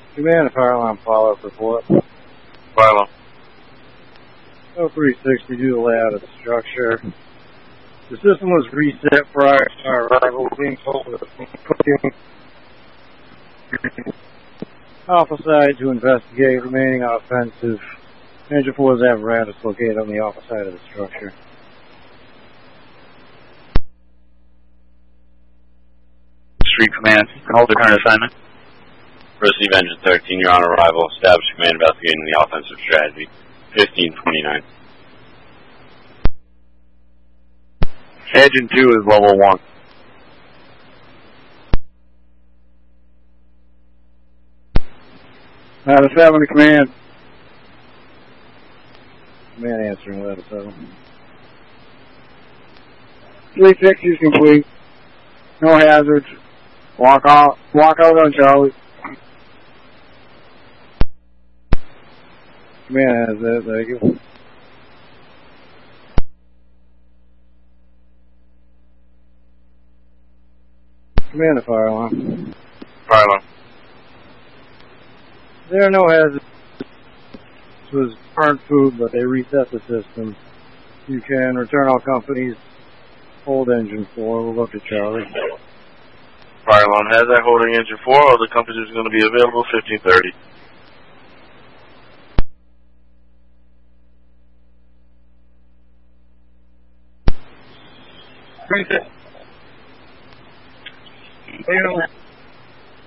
Command a fire alarm follow-up report. Fire alarm. 0360, do the layout of the structure. The system was reset prior to our arrival, being told that putting Alpha side to investigate remaining offensive Engine 4's apparatus located on the Alpha side of the structure. Street Command, hold the current assignment. Receive Engine 13, you're on arrival. Establish command investigating the offensive strategy. 1529. Engine 2 is level 1. Ladder 7 to command. Command answering Ladder 7. 360 is complete. No hazards. Walk out on Charlie. Command has that, thank you. Command a fire alarm. Fire alarm. There are no hazards. This was burnt food, but they reset the system. You can return all companies. Hold Engine 4. We'll look at Charlie. Fire alarm has that holding Engine 4. All the companies are going to be available 1530. Reset.